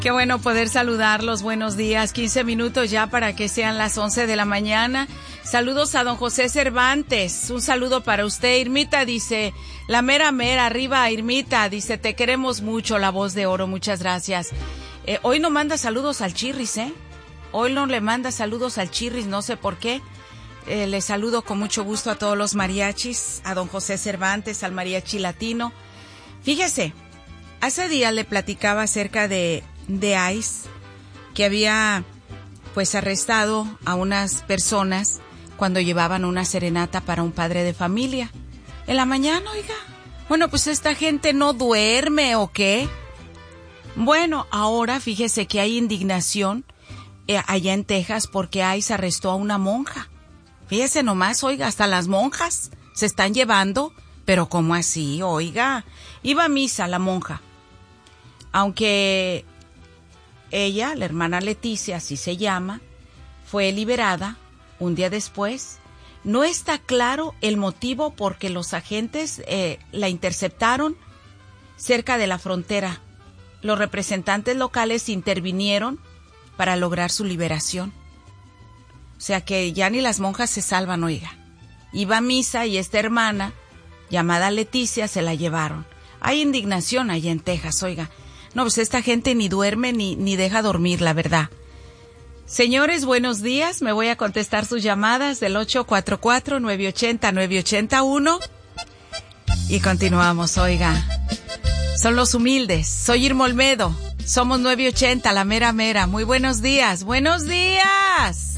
Qué bueno poder saludarlos. Buenos días. 15 minutos ya para que sean las 11 de la mañana. Saludos a don José Cervantes. Un saludo para usted. Irmita dice, la mera mera, arriba Irmita. Dice, te queremos mucho, la voz de oro. Muchas gracias. Hoy no manda saludos al Chirris, Hoy no le manda saludos al Chirris, no sé por qué. Le saludo con mucho gusto a todos los mariachis, a don José Cervantes, al mariachi latino. Fíjese, hace días le platicaba acerca de ICE, que había pues arrestado a unas personas cuando llevaban una serenata para un padre de familia. En la mañana, oiga. Bueno, pues esta gente no duerme, ¿o qué? Bueno, ahora fíjese que hay indignación allá en Texas porque ICE arrestó a una monja. Fíjese nomás, oiga, hasta las monjas se están llevando. Pero ¿cómo así, oiga? Iba a misa la monja. Aunque ella, la hermana Leticia, así se llama, fue liberada un día después. No está claro el motivo por que los agentes la interceptaron cerca de la frontera. Los representantes locales intervinieron para lograr su liberación. O sea que ya ni las monjas se salvan, oiga. Iba a misa y esta hermana, llamada Leticia, se la llevaron. Hay indignación allá en Texas, oiga. No, pues esta gente ni duerme ni deja dormir, la verdad. Señores, buenos días. Me voy a contestar sus llamadas del 844-980-981. Y continuamos, oiga. Son los humildes. Soy Irma Olmedo. Somos 980, la mera mera. Muy buenos días. ¡Buenos días!